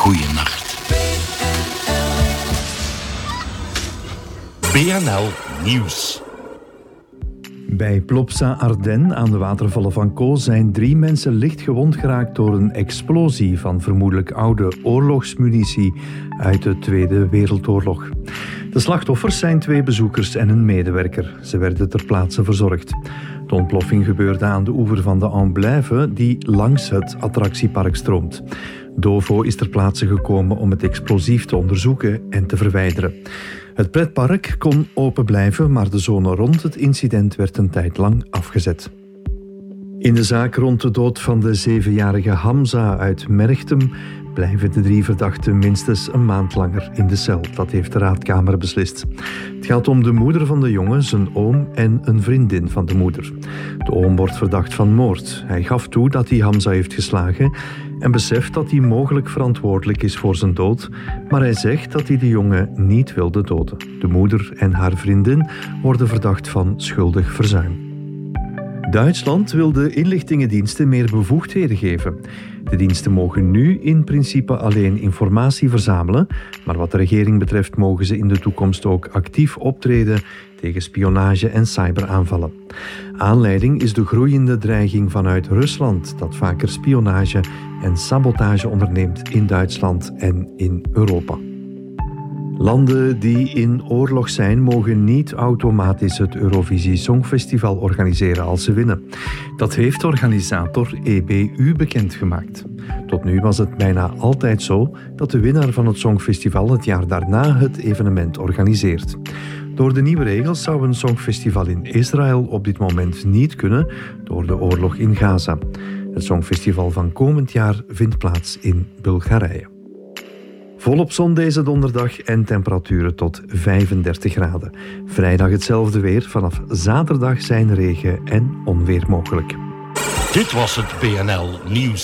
goeienacht. BNL Nieuws. Bij Plopsa-Ardennes aan de watervallen van Caux zijn 3 mensen licht gewond geraakt door een explosie van vermoedelijk oude oorlogsmunitie uit de Tweede Wereldoorlog. De slachtoffers zijn 2 bezoekers en een medewerker. Ze werden ter plaatse verzorgd. De ontploffing gebeurde aan de oever van de Amblève, die langs het attractiepark stroomt. Dovo is ter plaatse gekomen om het explosief te onderzoeken en te verwijderen. Het pretpark kon open blijven, maar de zone rond het incident werd een tijd lang afgezet. In de zaak rond de dood van de 7-jarige Hamza uit Merchtem blijven de 3 verdachten minstens een maand langer in de cel. Dat heeft de raadkamer beslist. Het gaat om de moeder van de jongen, zijn oom en een vriendin van de moeder. De oom wordt verdacht van moord. Hij gaf toe dat hij Hamza heeft geslagen en beseft dat hij mogelijk verantwoordelijk is voor zijn dood, maar hij zegt dat hij de jongen niet wilde doden. De moeder en haar vriendin worden verdacht van schuldig verzuim. Duitsland wil de inlichtingendiensten meer bevoegdheden geven. De diensten mogen nu in principe alleen informatie verzamelen, maar wat de regering betreft mogen ze in de toekomst ook actief optreden tegen spionage en cyberaanvallen. Aanleiding is de groeiende dreiging vanuit Rusland, dat vaker spionage en sabotage onderneemt in Duitsland en in Europa. Landen die in oorlog zijn, mogen niet automatisch het Eurovisie Songfestival organiseren als ze winnen. Dat heeft organisator EBU bekendgemaakt. Tot nu was het bijna altijd zo dat de winnaar van het Songfestival het jaar daarna het evenement organiseert. Door de nieuwe regels zou een Songfestival in Israël op dit moment niet kunnen door de oorlog in Gaza. Het Songfestival van komend jaar vindt plaats in Bulgarije. Volop zon deze donderdag en temperaturen tot 35 graden. Vrijdag hetzelfde weer. Vanaf zaterdag zijn regen en onweer mogelijk. Dit was het BNL Nieuws.